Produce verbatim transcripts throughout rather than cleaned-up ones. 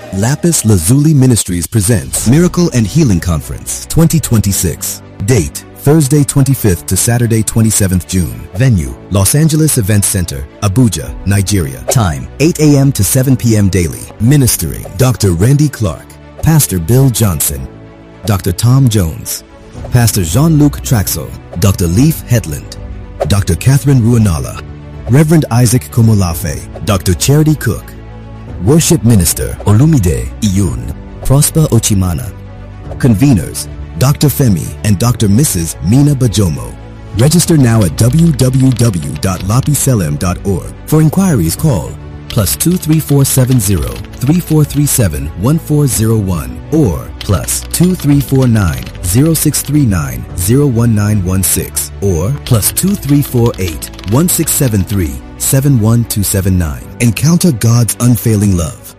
Lapis Lazuli Ministries presents Miracle and Healing Conference twenty twenty-six. Date, Thursday twenty-fifth to Saturday twenty-seventh June. Venue, Los Angeles Event Center, Abuja, Nigeria. Time, eight a.m. to seven p.m. daily. Ministering, Doctor Randy Clark, Pastor Bill Johnson, Doctor Tom Jones, Pastor Jean-Luc Traxel, Doctor Leif Hetland, Doctor Catherine Ruanala, Reverend Isaac Komolafe, Doctor Charity Cook, Worship Minister Olumide Iyun, Prosper Ochimana. Conveners, Doctor Femi and Doctor Missus Mina Bajomo. Register now at w w w dot lapiselem dot org. For inquiries, call plus two three four seven zero three four three seven one four zero one or plus two three four nine zero six three nine zero one nine one six or plus two three four eight one six seven three seven one two seven nine. Encounter God's unfailing love.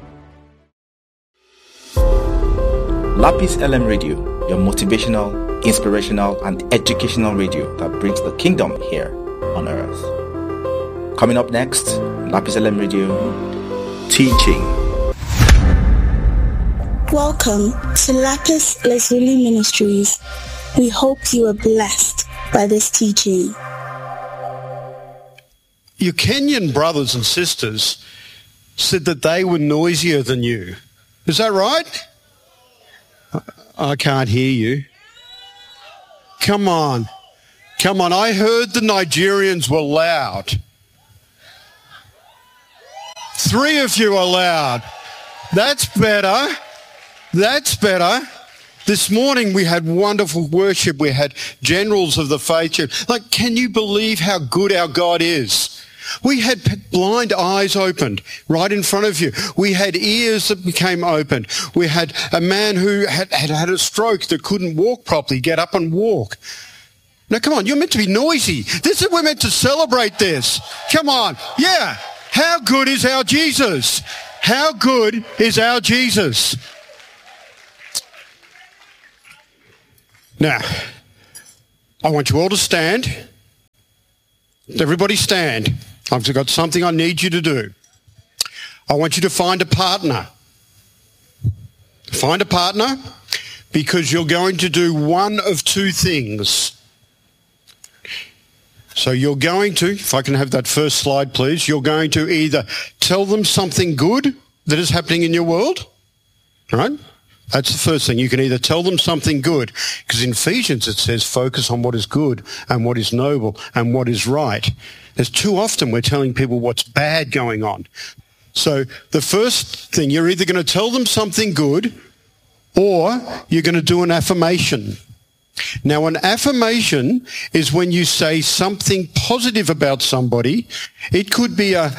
Lapis L M Radio, your motivational, inspirational, and educational radio that brings the kingdom here on earth. Coming up next, Lapis L M Radio, teaching. Welcome to Lapis Lazuli Ministries. We hope you are blessed by this teaching. Your Kenyan brothers and sisters said that they were noisier than you. Is that right? I can't hear you. Come on. Come on. I heard the Nigerians were loud. Three of you are loud. That's better. That's better. This morning we had wonderful worship. We had generals of the faith. Like, can you believe how good our God is? We had blind eyes opened right in front of you. We had ears that became opened. We had a man who had, had had a stroke that couldn't walk properly get up and walk. Now, come on, you're meant to be noisy. This is, we're meant to celebrate this. Come on. Yeah. How good is our Jesus? How good is our Jesus? Now, I want you all to stand. Everybody stand. I've got something I need you to do. I want you to find a partner. Find a partner because you're going to do one of two things. So you're going to, if I can have that first slide please, you're going to either tell them something good that is happening in your world, right? That's the first thing. You can either tell them something good, because in Ephesians it says focus on what is good and what is noble and what is right. There's too often we're telling people what's bad going on. So the first thing, you're either going to tell them something good or you're going to do an affirmation. Now, an affirmation is when you say something positive about somebody. It could be a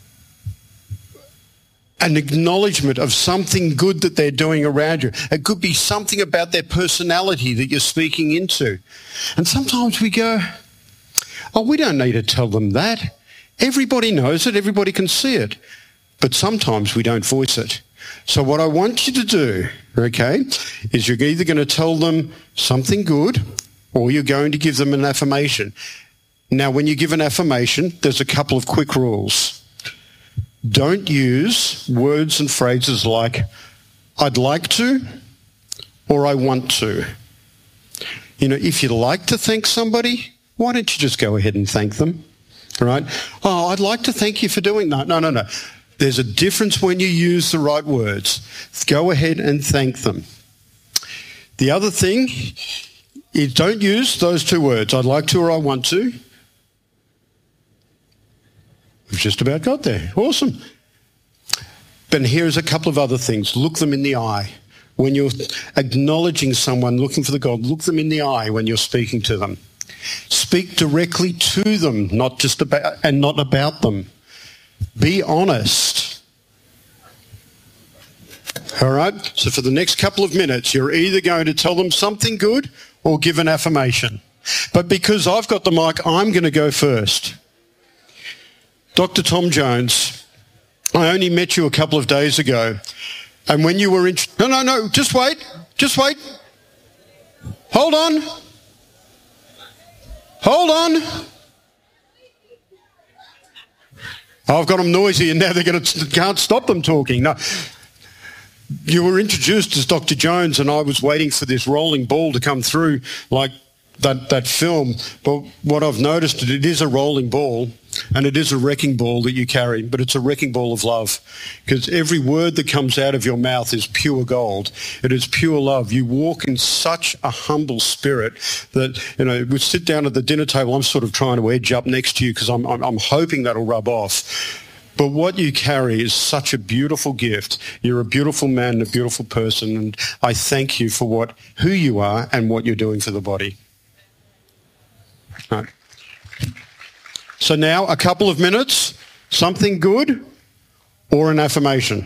an acknowledgement of something good that they're doing around you. It could be something about their personality that you're speaking into. And sometimes we go, oh, we don't need to tell them that. Everybody knows it. Everybody can see it. But sometimes we don't voice it. So what I want you to do, okay, is you're either going to tell them something good or you're going to give them an affirmation. Now, when you give an affirmation, there's a couple of quick rules. Don't use words and phrases like, I'd like to, or I want to. You know, if you like to thank somebody, why don't you just go ahead and thank them, right? Oh, I'd like to thank you for doing that. No, no, no. There's a difference when you use the right words. Go ahead and thank them. The other thing is don't use those two words, I'd like to or I want to. We've just about got there. Awesome. But here's a couple of other things. Look them in the eye. When you're acknowledging someone, looking for the God, look them in the eye when you're speaking to them. Speak directly to them, not just about, and not about them. Be honest. All right? So for the next couple of minutes, you're either going to tell them something good or give an affirmation. But because I've got the mic, I'm going to go first. Doctor Tom Jones, I only met you a couple of days ago, and when you were in... No, no, no, just wait, just wait. Hold on. Hold on. I've got them noisy and now they're going to can't stop them talking. No. you were introduced as Doctor Jones, and I was waiting for this rolling ball to come through like that, that film. But what I've noticed, it is a rolling ball, and it is a wrecking ball that you carry, but it's a wrecking ball of love, because every word that comes out of your mouth is pure gold. It is pure love. You walk in such a humble spirit that, you know, we sit down at the dinner table. I'm sort of trying to edge up next to you because I'm, I'm, I'm hoping that'll rub off. But what you carry is such a beautiful gift. You're a beautiful man and a beautiful person, and I thank you for what, who you are and what you're doing for the body. Right. So now a couple of minutes, something good or an affirmation.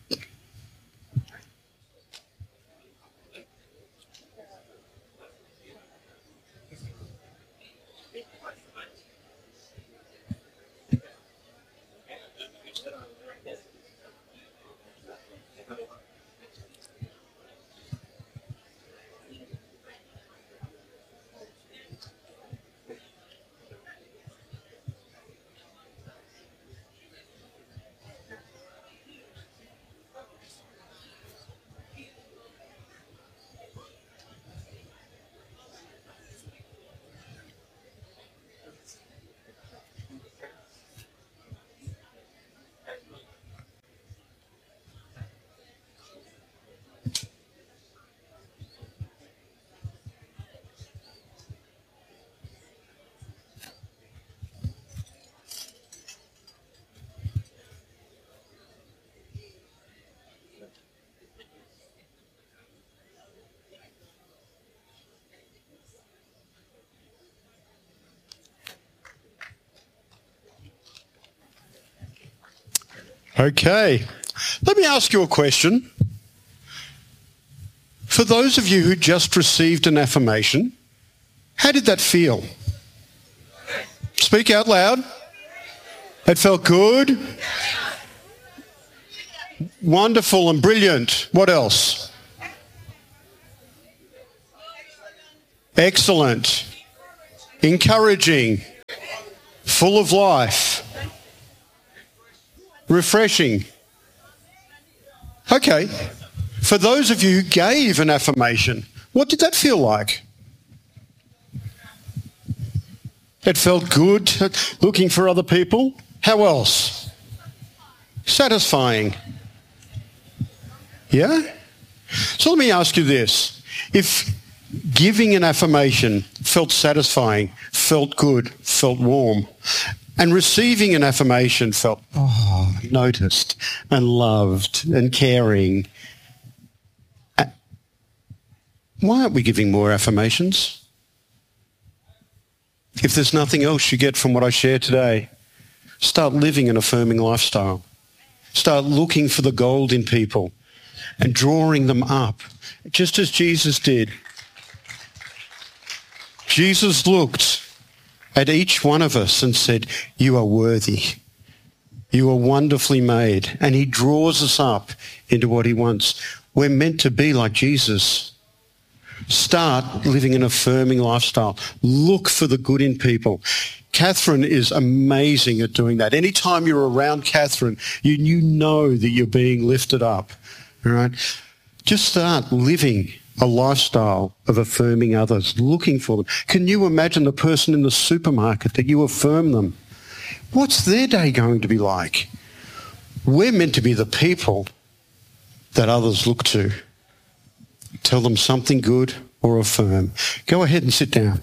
Okay, let me ask you a question. For those of you who just received an affirmation, how did that feel? Speak out loud. It felt good? Wonderful and brilliant. What else? Excellent. Encouraging. Full of life. Refreshing. Okay. For those of you who gave an affirmation, what did that feel like? It felt good, looking for other people. How else? Satisfying. Yeah? So let me ask you this. If giving an affirmation felt satisfying, felt good, felt warm, and receiving an affirmation felt, oh, noticed and loved and caring, why aren't we giving more affirmations? If there's nothing else you get from what I share today, start living an affirming lifestyle. Start looking for the gold in people and drawing them up, just as Jesus did. Jesus looked at each one of us and said, you are worthy. You are wonderfully made. And he draws us up into what he wants. We're meant to be like Jesus. Start living an affirming lifestyle. Look for the good in people. Catherine is amazing at doing that. Anytime you're around Catherine, you, you know that you're being lifted up. All right? Just start living a lifestyle of affirming others, looking for them. Can you imagine the person in the supermarket that you affirm them? What's their day going to be like? We're meant to be the people that others look to. Tell them something good or affirm. Go ahead and sit down.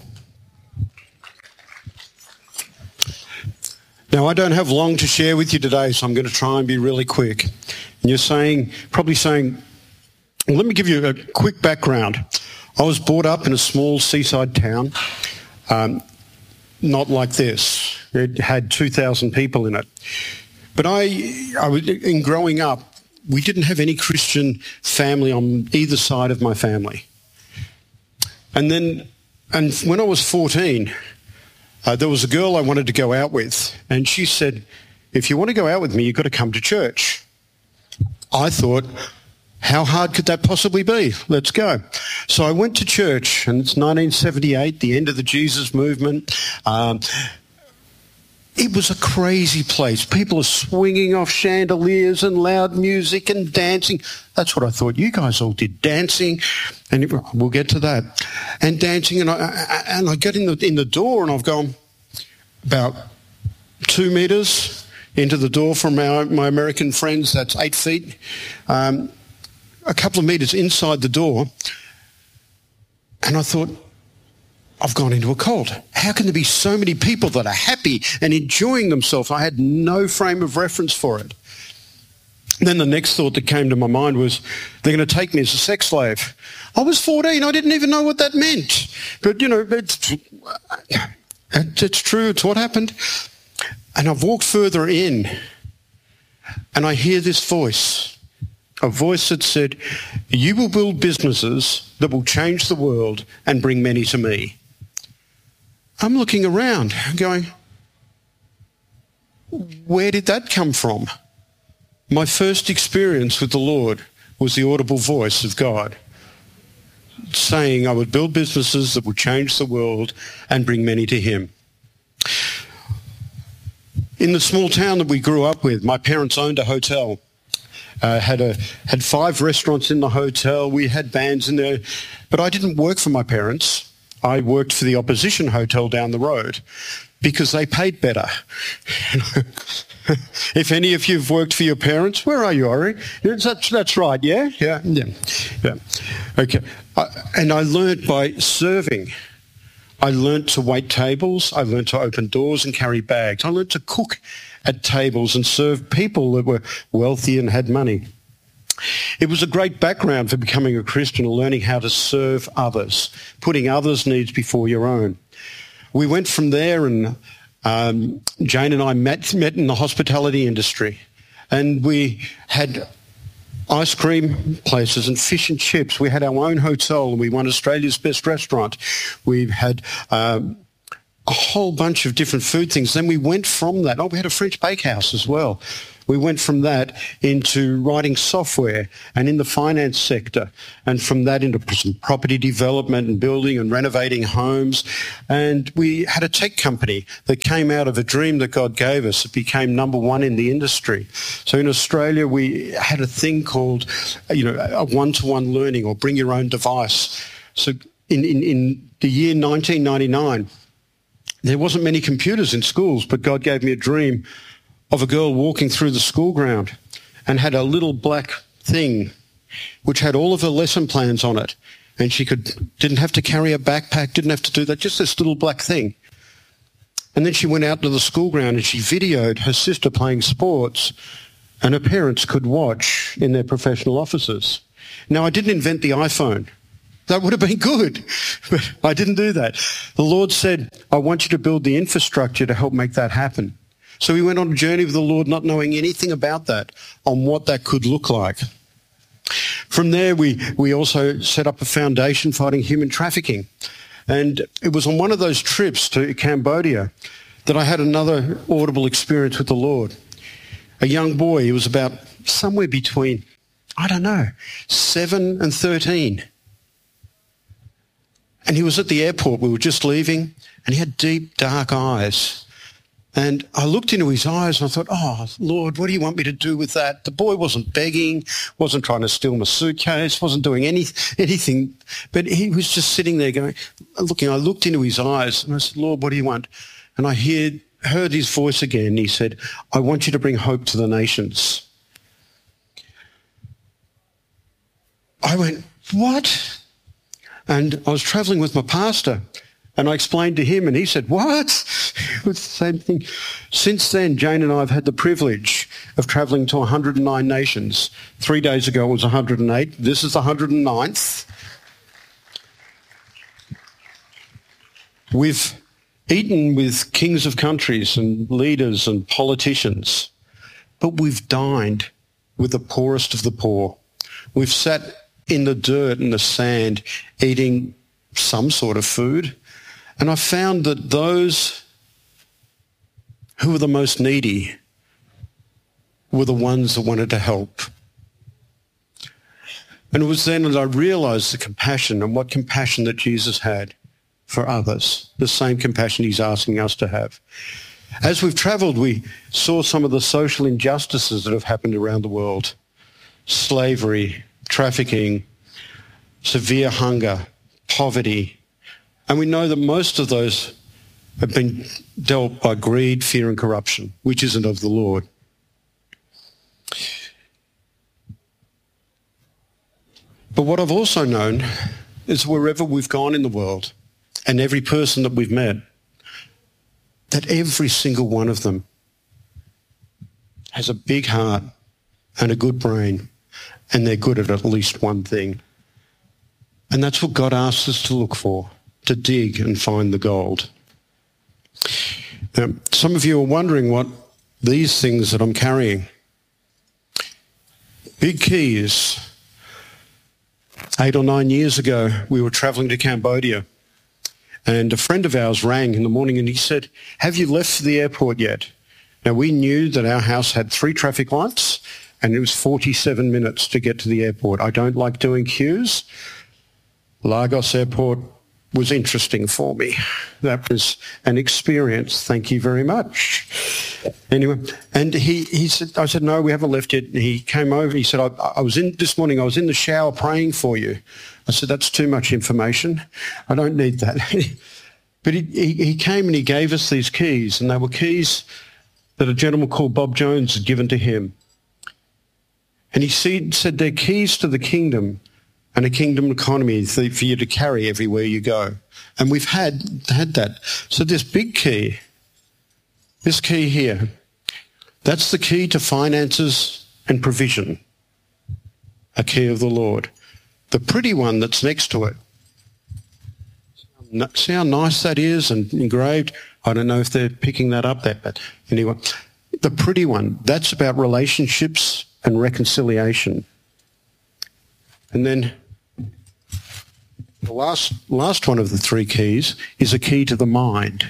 Now, I don't have long to share with you today, so I'm going to try and be really quick. And you're saying, probably saying, well, let me give you a quick background. I was brought up in a small seaside town, um, not like this. It had two thousand people in it. But I, I was, in growing up, we didn't have any Christian family on either side of my family. And then, and when I was fourteen, uh, there was a girl I wanted to go out with, and she said, if you want to go out with me, you've got to come to church. I thought, how hard could that possibly be? Let's go. So I went to church, and it's nineteen seventy-eight, the end of the Jesus movement. Um, It was a crazy place. People are swinging off chandeliers and loud music and dancing. That's what I thought you guys all did, dancing. And it, we'll get to that. And dancing. And I, I, and I get in the, in the door and I've gone about two metres into the door from my, my American friends. That's eight feet. Um, a couple of metres inside the door. And I thought, I've gone into a cult. How can there be so many people that are happy and enjoying themselves? I had no frame of reference for it. And then the next thought that came to my mind was, they're going to take me as a sex slave. I was fourteen. I didn't even know what that meant. But, you know, it's, it's true. It's what happened. And I've walked further in and I hear this voice, a voice that said, you will build businesses that will change the world and bring many to me. I'm looking around going, where did that come from? My first experience with the Lord was the audible voice of God saying I would build businesses that would change the world and bring many to him. In the small town that we grew up with, my parents owned a hotel. Uh, had a had five restaurants in the hotel. We had bands in there. But I didn't work for my parents. I worked for the opposition hotel down the road because they paid better. If any of you have worked for your parents, where are you, Ori? That's, that's right, yeah? Yeah, yeah, yeah. Okay. I, and I learnt by serving. I learnt to wait tables. I learnt to open doors and carry bags. I learnt to cook at tables and serve people that were wealthy and had money. It was a great background for becoming a Christian and learning how to serve others, putting others' needs before your own. We went from there and um, Jane and I met, met in the hospitality industry, and we had ice cream places and fish and chips. We had our own hotel and we won Australia's best restaurant. We had um, a whole bunch of different food things. Then we went from that. Oh, we had a French bakehouse as well. We went from that into writing software and in the finance sector, and from that into some property development and building and renovating homes. And we had a tech company that came out of a dream that God gave us. It became number one in the industry. So in Australia, we had a thing called, you know, a one-to-one learning or bring your own device. So in, in, in the year nineteen ninety-nine, there wasn't many computers in schools, but God gave me a dream of a girl walking through the school ground and had a little black thing which had all of her lesson plans on it, and she could didn't have to carry a backpack, didn't have to do that, just this little black thing. And then she went out to the school ground and she videoed her sister playing sports, and her parents could watch in their professional offices. Now, I didn't invent the iPhone. That would have been good, but I didn't do that. The Lord said, I want you to build the infrastructure to help make that happen. So we went on a journey with the Lord, not knowing anything about that, on what that could look like. From there, we, we also set up a foundation fighting human trafficking. And it was on one of those trips to Cambodia that I had another audible experience with the Lord. A young boy, he was about somewhere between, I don't know, seven and thirteen. And he was at the airport. We were just leaving, and he had deep, dark eyes. And I looked into his eyes and I thought, oh, Lord, what do you want me to do with that? The boy wasn't begging, wasn't trying to steal my suitcase, wasn't doing any, anything, but he was just sitting there going, looking. I looked into his eyes and I said, Lord, what do you want? And I heard, heard his voice again. He said, I want you to bring hope to the nations. I went, what? And I was travelling with my pastor. And I explained to him, and he said, what? It was the same thing. Since then, Jane and I have had the privilege of travelling to one hundred nine nations. Three days ago it was one hundred eight. This is the one hundred ninth. We've eaten with kings of countries and leaders and politicians, but we've dined with the poorest of the poor. We've sat in the dirt and the sand eating some sort of food. And I found that those who were the most needy were the ones that wanted to help. And it was then that I realised the compassion and what compassion that Jesus had for others, the same compassion he's asking us to have. As we've travelled, we saw some of the social injustices that have happened around the world. Slavery, trafficking, severe hunger, poverty. And we know that most of those have been dealt by greed, fear and corruption, which isn't of the Lord. But what I've also known is wherever we've gone in the world and every person that we've met, that every single one of them has a big heart and a good brain, and they're good at at least one thing. And that's what God asks us to look for, to dig and find the gold. Now, some of you are wondering what these things that I'm carrying. Big keys. Eight or nine years ago, we were travelling to Cambodia, and a friend of ours rang in the morning and he said, "Have you left for the airport yet?" Now, we knew that our house had three traffic lights and it was forty-seven minutes to get to the airport. I don't like doing queues. Lagos Airport was interesting for me. That was an experience. Thank you very much. Anyway, and he, he said, I said, "No, we haven't left yet." And he came over, he said, I, I was in, this morning I was in the shower praying for you. I said, "That's too much information. I don't need that." But he, he, he came and he gave us these keys, and they were keys that a gentleman called Bob Jones had given to him. And he said, said they're keys to the kingdom and a kingdom economy for you to carry everywhere you go. And we've had, had that. So this big key, this key here, that's the key to finances and provision, a key of the Lord. The pretty one that's next to it, see how nice that is and engraved? I don't know if they're picking that up there, but anyway, the pretty one, that's about relationships and reconciliation. And then the last, last one of the three keys is a key to the mind.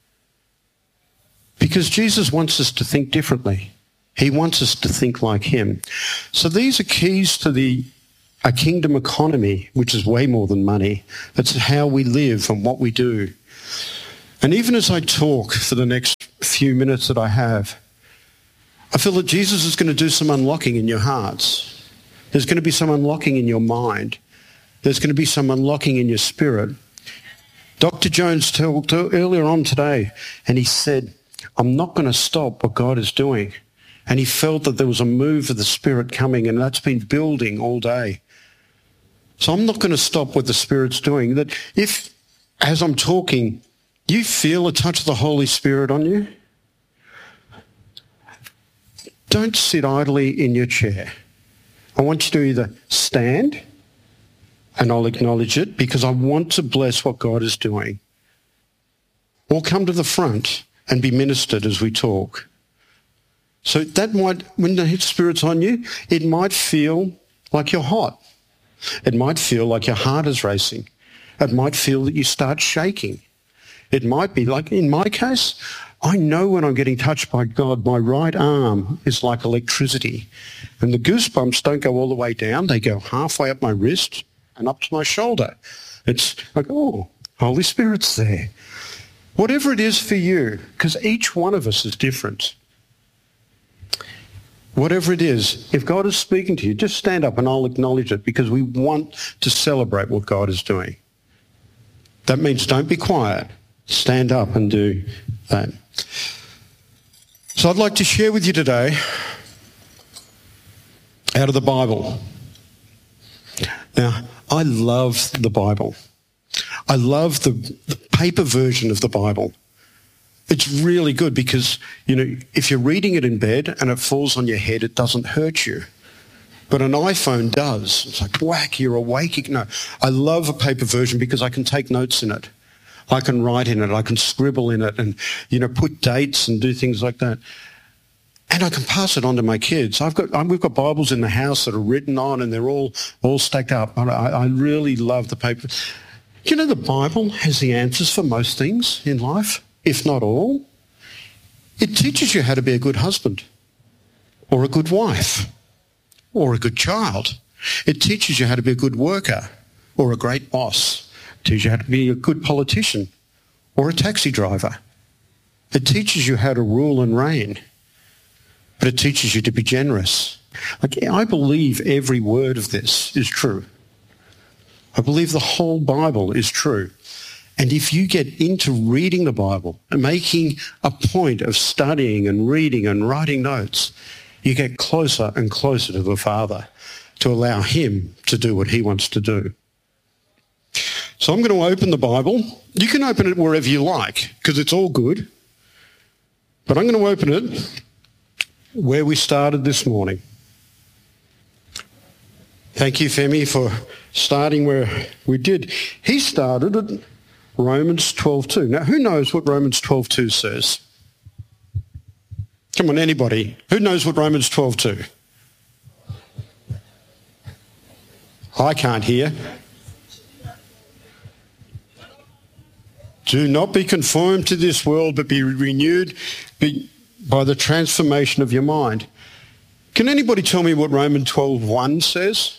Because Jesus wants us to think differently. He wants us to think like him. So these are keys to the a kingdom economy, which is way more than money. It's how we live and what we do. And even as I talk for the next few minutes that I have, I feel that Jesus is going to do some unlocking in your hearts. There's going to be some unlocking in your mind. There's going to be some unlocking in your spirit. Doctor Jones told earlier on today, and he said, "I'm not going to stop what God is doing." And he felt that there was a move of the Spirit coming, and that's been building all day. So I'm not going to stop what the Spirit's doing. That if, as I'm talking, you feel a touch of the Holy Spirit on you, don't sit idly in your chair. I want you to either stand, and I'll acknowledge it because I want to bless what God is doing, or come to the front and be ministered as we talk. So that might, when the Spirit's on you, it might feel like you're hot. It might feel like your heart is racing. It might feel that you start shaking. It might be like, in my case, I know when I'm getting touched by God, my right arm is like electricity. And the goosebumps don't go all the way down. They go halfway up my wrist and up to my shoulder. It's like, oh, Holy Spirit's there. Whatever it is for you, because each one of us is different. Whatever it is, if God is speaking to you, just stand up and I'll acknowledge it because we want to celebrate what God is doing. That means don't be quiet. Stand up and do that. So I'd like to share with you today out of the Bible. Now, I love the Bible. I love the, the paper version of the Bible. It's really good because, you know, if you're reading it in bed and it falls on your head, it doesn't hurt you. But an iPhone does. It's like, whack, you're awake. No, I love a paper version because I can take notes in it. I can write in it. I can scribble in it and, you know, put dates and do things like that. And I can pass it on to my kids. I've got, we've got Bibles in the house that are written on and they're all, all stacked up. I, I really love the paper. You know, the Bible has the answers for most things in life, if not all. It teaches you how to be a good husband or a good wife or a good child. It teaches you how to be a good worker or a great boss. It teaches you how to be a good politician or a taxi driver. It teaches you how to rule and reign, but it teaches you to be generous. Like, I believe every word of this is true. I believe the whole Bible is true. And if you get into reading the Bible and making a point of studying and reading and writing notes, you get closer and closer to the Father to allow him to do what he wants to do. So I'm going to open the Bible. You can open it wherever you like because it's all good. But I'm going to open it where we started this morning. Thank you, Femi, for starting where we did. He started at Romans twelve two. Now, who knows what Romans twelve two says? Come on, anybody. Who knows what Romans twelve two? I can't hear. Do not be conformed to this world, but be renewed by the transformation of your mind. Can anybody tell me what Romans twelve one says?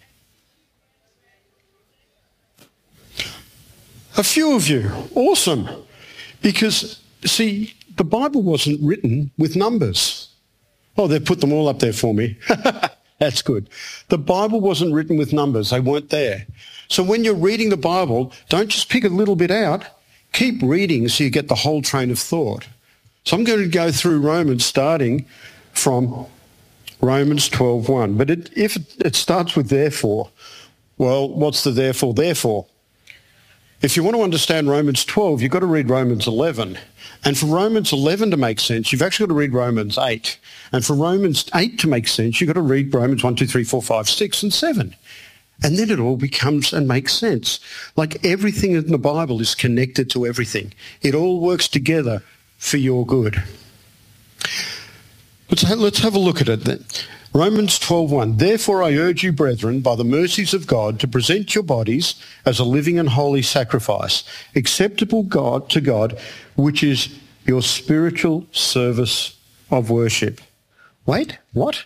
A few of you. Awesome. Because, see, the Bible wasn't written with numbers. Oh, they've put them all up there for me. That's good. The Bible wasn't written with numbers. They weren't there. So when you're reading the Bible, don't just pick a little bit out. Keep reading so you get the whole train of thought. So I'm going to go through Romans starting from Romans twelve one. But it, if it, it starts with therefore, well, what's the therefore, therefore? If you want to understand Romans twelve, you've got to read Romans eleven. And for Romans eleven to make sense, you've actually got to read Romans eight. And for Romans eight to make sense, you've got to read Romans one, two, three, four, five, six, and seven. And then it all becomes and makes sense. Like everything in the Bible is connected to everything. It all works together for your good. Let's have, let's have a look at it then. Romans twelve one. Therefore I urge you, brethren, by the mercies of God, to present your bodies as a living and holy sacrifice, acceptable God to God, which is your spiritual service of worship. Wait, what?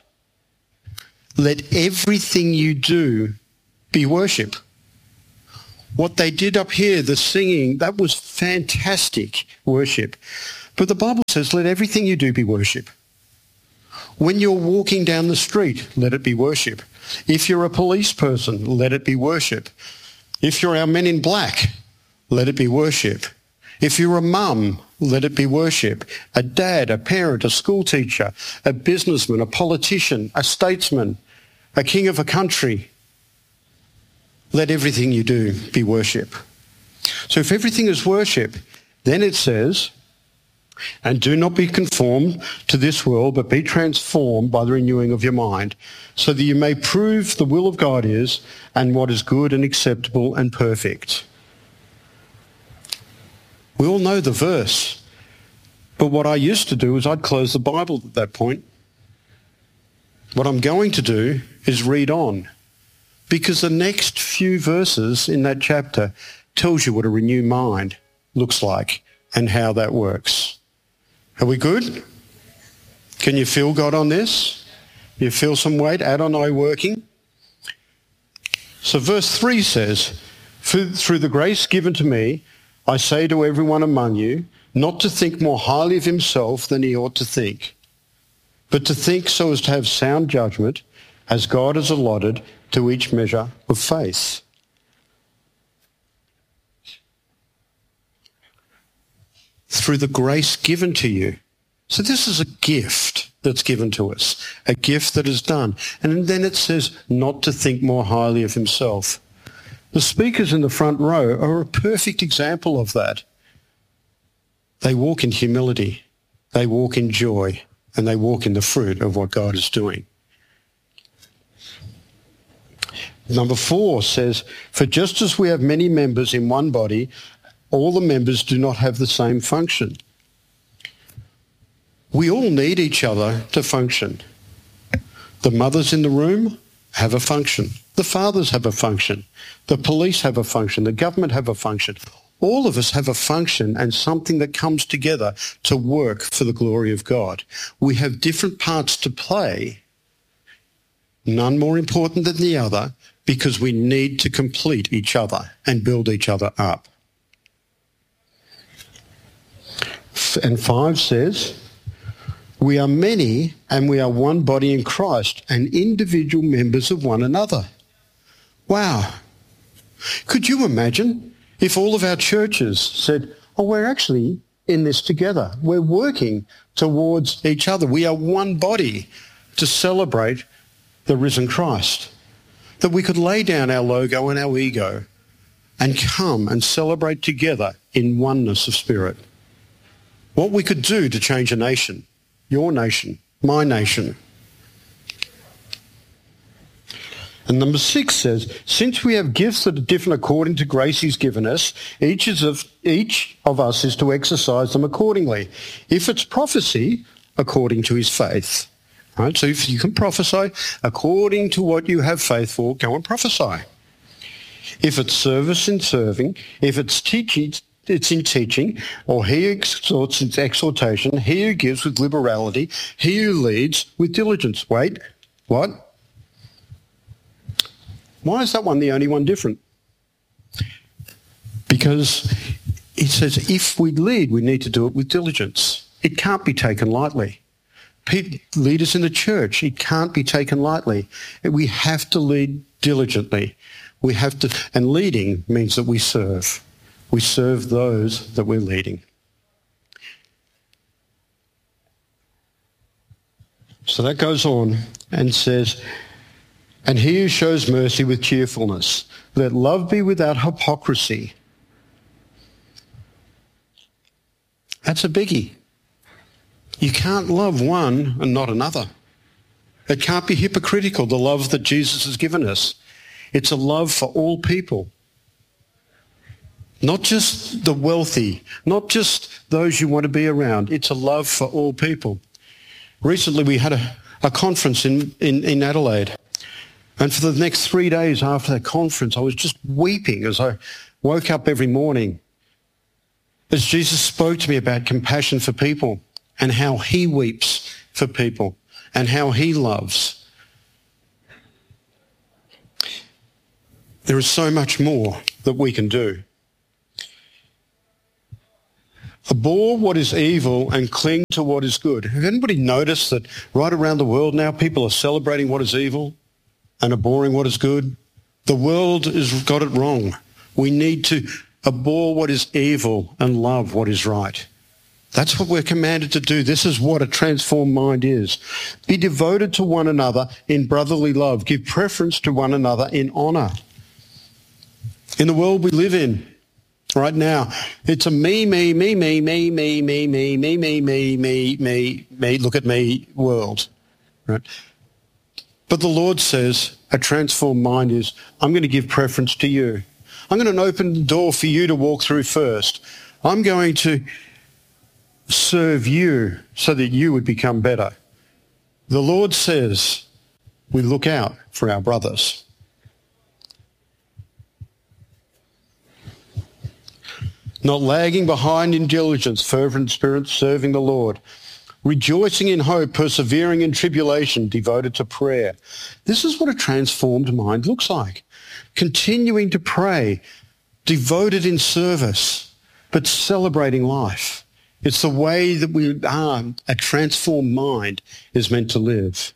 Let everything you do be worship. What they did up here, the singing, that was fantastic worship. But the Bible says, let everything you do be worship. When you're walking down the street, let it be worship. If you're a police person, let it be worship. If you're our men in black, let it be worship. If you're a mum, let it be worship. A dad, a parent, a school teacher, a businessman, a politician, a statesman, a king of a country, let everything you do be worship. So if everything is worship, then it says, and do not be conformed to this world, but be transformed by the renewing of your mind, so that you may prove the will of God is, and what is good and acceptable and perfect. We all know the verse, but what I used to do is I'd close the Bible at that point. What I'm going to do is read on, because the next few verses in that chapter tells you what a renewed mind looks like and how that works. Are we good? Can you feel God on this? You feel some weight? Adonai working? So verse three says, through the grace given to me, I say to everyone among you, not to think more highly of himself than he ought to think, but to think so as to have sound judgment, as God has allotted to each measure of faith. Through the grace given to you. So this is a gift that's given to us, a gift that is done. And then it says not to think more highly of himself. The speakers in the front row are a perfect example of that. They walk in humility, they walk in joy, and they walk in the fruit of what God is doing. Number four says, for just as we have many members in one body, all the members do not have the same function. We all need each other to function. The mothers in the room have a function. The fathers have a function. The police have a function. The government have a function. All of us have a function and something that comes together to work for the glory of God. We have different parts to play, none more important than the other, because we need to complete each other and build each other up. and five says, we are many and we are one body in Christ and individual members of one another. Wow. Could you imagine if all of our churches said, oh, we're actually in this together. We're working towards each other. We are one body to celebrate the risen Christ. That we could lay down our logo and our ego and come and celebrate together in oneness of spirit. What we could do to change a nation, your nation, my nation. And number six says, since we have gifts that are different according to grace he's given us, each, is of, each of us is to exercise them accordingly. If it's prophecy, according to his faith. Right? So if you can prophesy according to what you have faith for, go and prophesy. If it's service in serving, if it's teaching, it's in teaching, or he exhorts in exhortation, he who gives with liberality, he who leads with diligence. Wait, what? Why is that one the only one different? Because it says if we lead, we need to do it with diligence. It can't be taken lightly. Leaders in the church, it can't be taken lightly. We have to lead diligently. We have to, and leading means that we serve. We serve those that we're leading. So that goes on and says, and he who shows mercy with cheerfulness, let love be without hypocrisy. That's a biggie. You can't love one and not another. It can't be hypocritical, the love that Jesus has given us. It's a love for all people. Not just the wealthy, not just those you want to be around. It's a love for all people. Recently we had a, a conference in, in, in Adelaide. And for the next three days after that conference, I was just weeping as I woke up every morning as Jesus spoke to me about compassion for people and how he weeps for people and how he loves. There is so much more that we can do. Abhor what is evil and cling to what is good. Have anybody noticed that right around the world now people are celebrating what is evil and abhorring what is good? The world has got it wrong. We need to abhor what is evil and love what is right. That's what we're commanded to do. This is what a transformed mind is. Be devoted to one another in brotherly love. Give preference to one another in honour. In the world we live in right now, it's a me, me, me, me, me, me, me, me, me, me, me, me, me, me, look at me world. Right? But the Lord says a transformed mind is, I'm going to give preference to you. I'm going to open the door for you to walk through first. I'm going to serve you so that you would become better. The Lord says we look out for our brothers. Not lagging behind in diligence, fervent spirit, serving the Lord. Rejoicing in hope, persevering in tribulation, devoted to prayer. This is what a transformed mind looks like. Continuing to pray, devoted in service, but celebrating life. It's the way that we are, a transformed mind is meant to live.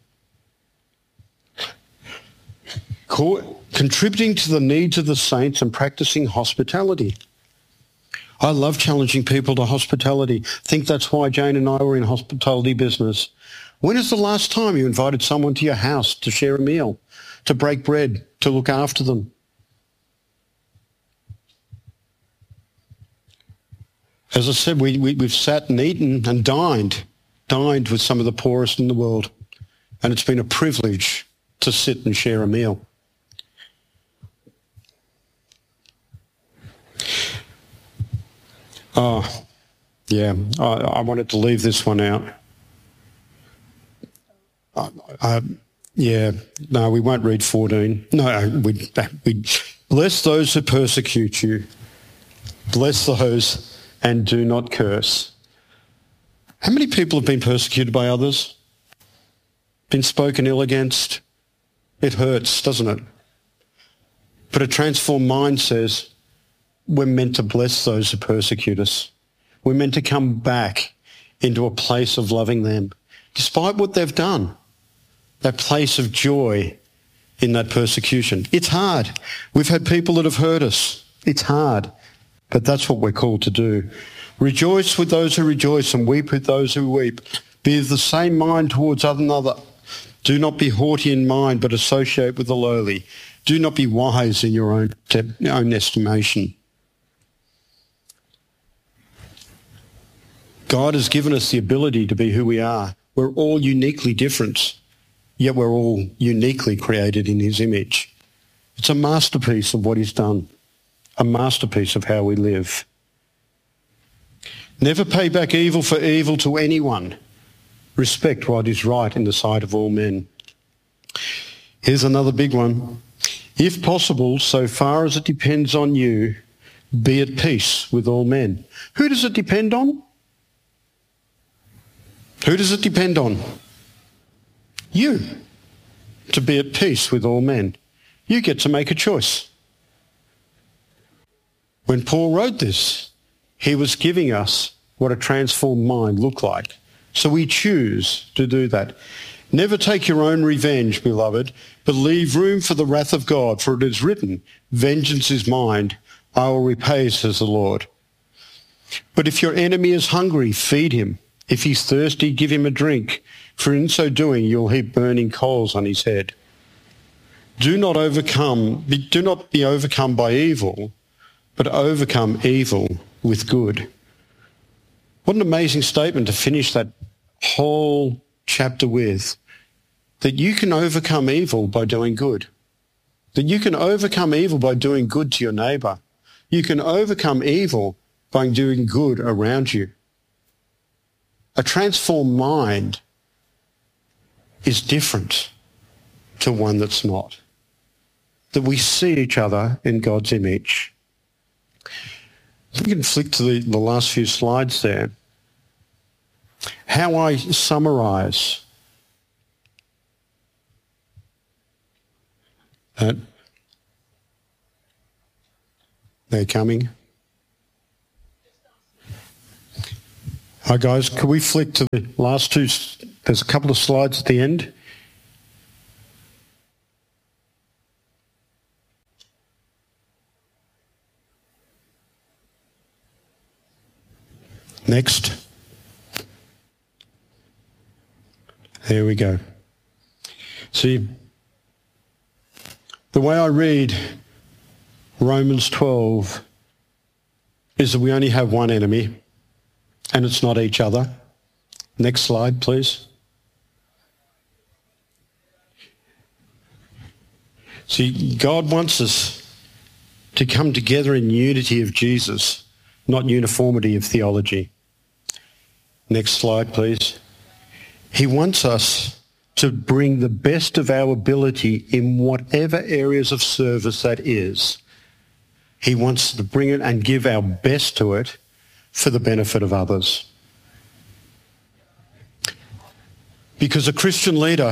Co- contributing to the needs of the saints and practicing hospitality. I love challenging people to hospitality. I think that's why Jane and I were in hospitality business. When is the last time you invited someone to your house to share a meal, to break bread, to look after them? As I said, we, we, we've sat and eaten and dined, dined with some of the poorest in the world. And it's been a privilege to sit and share a meal. Oh, yeah, I, I wanted to leave this one out. I, I, yeah, no, we won't read fourteen. No, we, we bless those who persecute you. Bless those and do not curse. How many people have been persecuted by others? Been spoken ill against? It hurts, doesn't it? But a transformed mind says we're meant to bless those who persecute us. We're meant to come back into a place of loving them, despite what they've done. That place of joy in that persecution. It's hard. We've had people that have hurt us. It's hard. But that's what we're called to do. Rejoice with those who rejoice and weep with those who weep. Be of the same mind towards one another. Do not be haughty in mind, but associate with the lowly. Do not be wise in your own, own estimation. God has given us the ability to be who we are. We're all uniquely different, yet we're all uniquely created in his image. It's a masterpiece of what he's done, a masterpiece of how we live. Never pay back evil for evil to anyone. Respect what is right in the sight of all men. Here's another big one. If possible, so far as it depends on you, be at peace with all men. Who does it depend on? Who does it depend on? You. To be at peace with all men. You get to make a choice. When Paul wrote this, he was giving us what a transformed mind looked like. So we choose to do that. Never take your own revenge, beloved, but leave room for the wrath of God, for it is written, vengeance is mine, I will repay, says the Lord. But if your enemy is hungry, feed him. If he's thirsty, give him a drink, for in so doing you'll heap burning coals on his head. Do not overcome, do not be overcome by evil, but overcome evil with good. What an amazing statement to finish that whole chapter with, that you can overcome evil by doing good, that you can overcome evil by doing good to your neighbour. You can overcome evil by doing good around you. A transformed mind is different to one that's not. That we see each other in God's image. We can flick to the, the last few slides there. How I summarise that. They're coming. Hi guys, could we flick to the last two? There's a couple of slides at the end. Next. There we go. See, the way I read Romans twelve is that we only have one enemy, and it's not each other. Next slide, please. See, God wants us to come together in unity of Jesus, not uniformity of theology. Next slide, please. He wants us to bring the best of our ability in whatever areas of service that is. He wants to bring it and give our best to it for the benefit of others. Because a Christian leader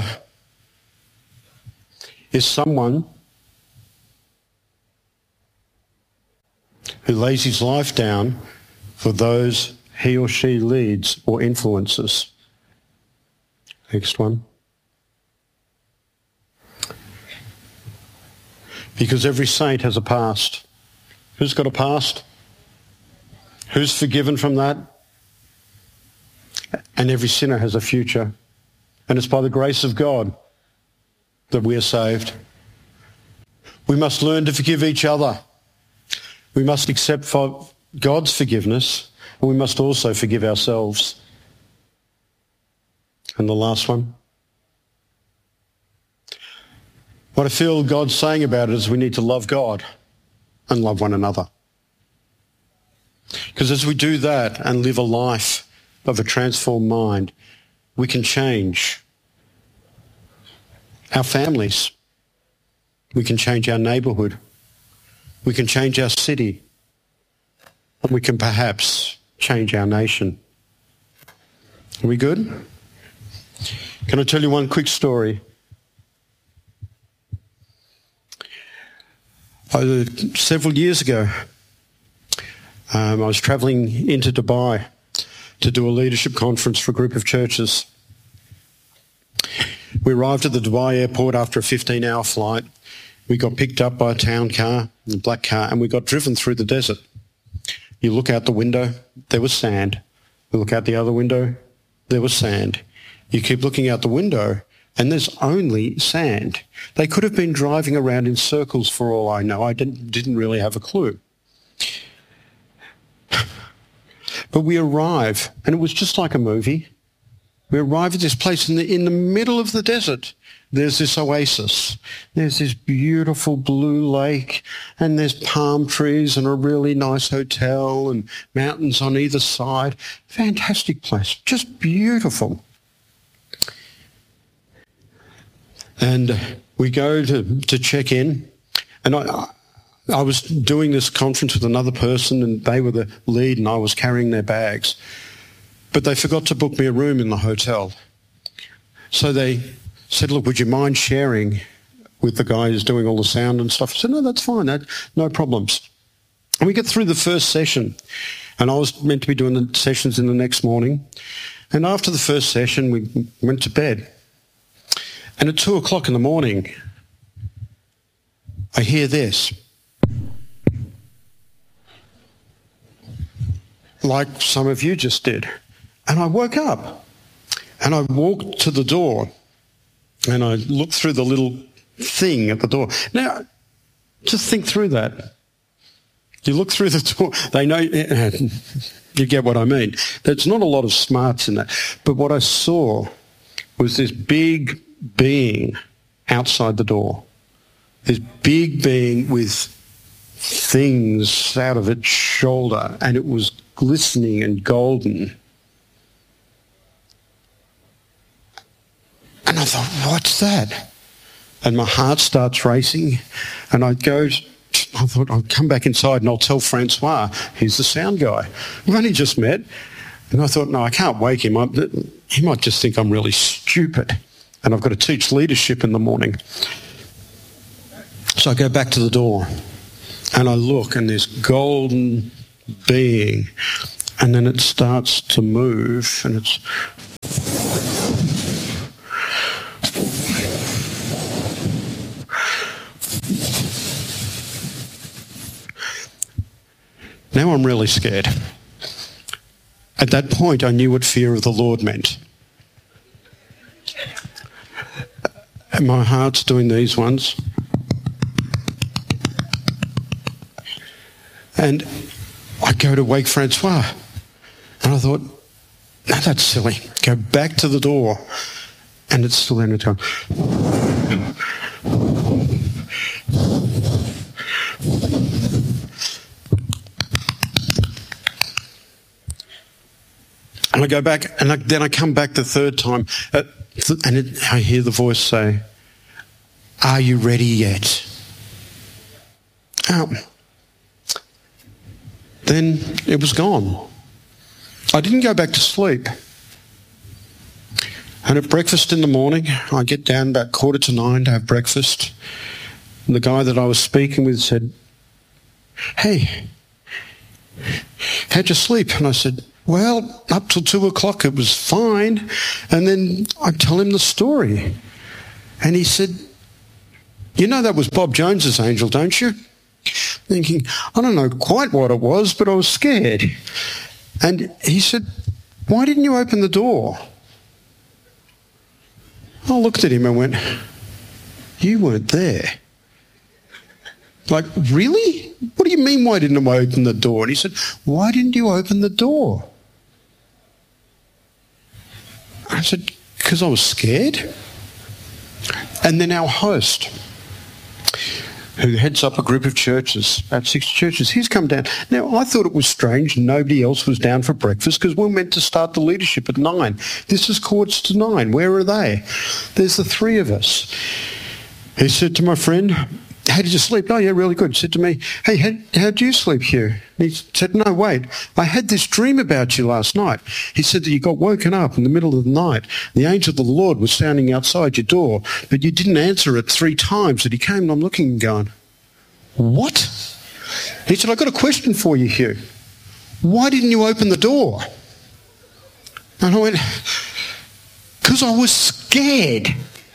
is someone who lays his life down for those he or she leads or influences. Next one. Because every saint has a past. Who's got a past? Who's forgiven from that? And every sinner has a future. And it's by the grace of God that we are saved. We must learn to forgive each other. We must accept for God's forgiveness, and we must also forgive ourselves. And the last one. What I feel God's saying about it is we need to love God and love one another. Because as we do that and live a life of a transformed mind, we can change our families. We can change our neighbourhood. We can change our city. And we can perhaps change our nation. Are we good? Can I tell you one quick story? Uh, several years ago, Um, I was travelling into Dubai to do a leadership conference for a group of churches. We arrived at the Dubai airport after a fifteen-hour flight. We got picked up by a town car, a black car, and we got driven through the desert. You look out the window, there was sand. You look out the other window, there was sand. You keep looking out the window, and there's only sand. They could have been driving around in circles for all I know. I didn't, didn't really have a clue. But we arrive, and it was just like a movie. We arrive at this place in the, in the middle of the desert. There's this oasis. There's this beautiful blue lake, and there's palm trees and a really nice hotel and mountains on either side. Fantastic place, just beautiful. And we go to, to check in, and I, I was doing this conference with another person, and they were the lead, and I was carrying their bags. But they forgot to book me a room in the hotel. So they said, look, would you mind sharing with the guy who's doing all the sound and stuff? I said, no, that's fine, that, no problems. And we get through the first session, and I was meant to be doing the sessions in the next morning. And after the first session, we went to bed. And at two o'clock in the morning, I hear this. Like some of you just did. And I woke up and I walked to the door and I looked through the little thing at the door. Now, just think through that. You look through the door, they know, you get what I mean. There's not a lot of smarts in that. But what I saw was this big being outside the door. This big being with things out of its shoulder, and it was glistening and golden. And I thought, what's that? And my heart starts racing, and I go, I thought, I'll come back inside and I'll tell Francois, he's the sound guy. We've only just met. And I thought, no, I can't wake him up. He might just think I'm really stupid, and I've got to teach leadership in the morning. So I go back to the door, and I look, and this golden being, and then it starts to move, and it's now I'm really scared. At that point, I knew what fear of the Lord meant. And my heart's doing these ones. And I go to wake Francois. And I thought, no, that's silly. Go back to the door. And it's still in the time. And I go back, and I, then I come back the third time, uh, th- and it, I hear the voice say, "Are you ready yet?" Um, then it was gone. I didn't go back to sleep. And at breakfast in the morning, I get down about quarter to nine to have breakfast. And the guy that I was speaking with said, "Hey, how'd you sleep?" And I said, "Well, up till two o'clock it was fine." And then I tell him the story. And he said, "You know that was Bob Jones's angel, don't you?" Thinking, I don't know quite what it was, but I was scared. And he said, "Why didn't you open the door?" I looked at him and went, "You weren't there." Like, really? What do you mean, why didn't I open the door? And he said, "Why didn't you open the door?" I said, "Because I was scared." And then our host, who heads up a group of churches, about six churches, he's come down. Now, I thought it was strange nobody else was down for breakfast because we're meant to start the leadership at nine. This is quarter to nine. Where are they? There's the three of us. He said to my friend, "How did you sleep?" "Oh, yeah, really good." He said to me, "Hey, how, how did you sleep here?" And he said, "No, wait, I had this dream about you last night." He said that you got woken up in the middle of the night. The angel of the Lord was standing outside your door, but you didn't answer it three times. And he came, and I'm looking and going, "What?" He said, "I've got a question for you, Hugh." why didn't you open the door? And I went, because I was scared.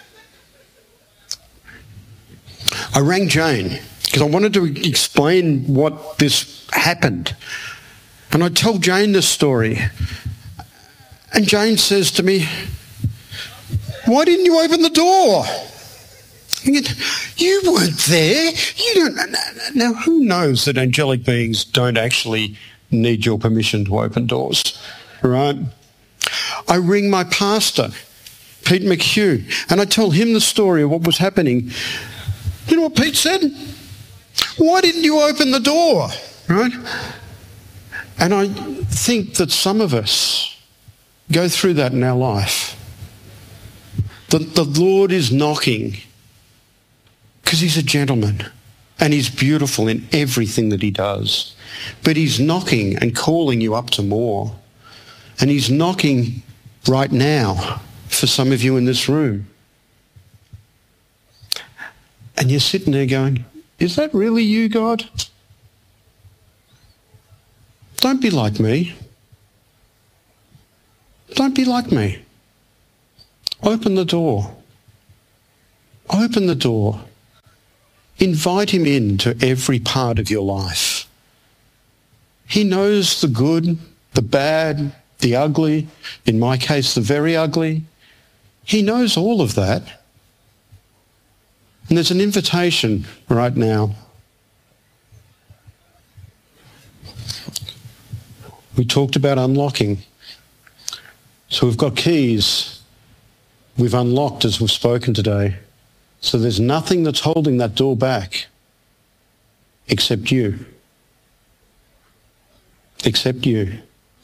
I rang Jane because I wanted to explain what this happened. And I told Jane this story. And Jane says to me, why didn't you open the door? You weren't there. You don't. Now, who knows that angelic beings don't actually need your permission to open doors, right? I ring my pastor, Pete McHugh, and I tell him the story of what was happening. You know what Pete said? Why didn't you open the door, right? And I think that some of us go through that in our life. The, the Lord is knocking because he's a gentleman and he's beautiful in everything that he does. But he's knocking and calling you up to more. And he's knocking right now for some of you in this room. And you're sitting there going, is that really you, God? Don't be like me. Don't be like me. Open the door. Open the door. Invite him into every part of your life. He knows the good, the bad, the ugly, in my case, the very ugly. He knows all of that. And there's an invitation right now. We talked about unlocking. So we've got keys. We've unlocked as we've spoken today. So there's nothing that's holding that door back except you. Except you.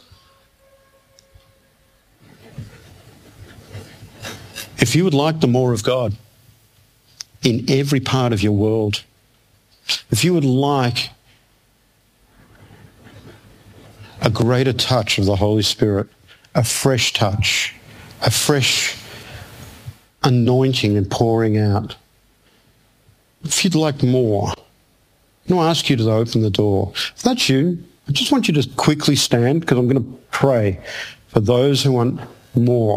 If you would like the more of God in every part of your world, if you would like a greater touch of the Holy Spirit, a fresh touch, a fresh anointing and pouring out, if you'd like more, I'm going to ask you to open the door. If that's you, I just want you to quickly stand because I'm going to pray for those who want more.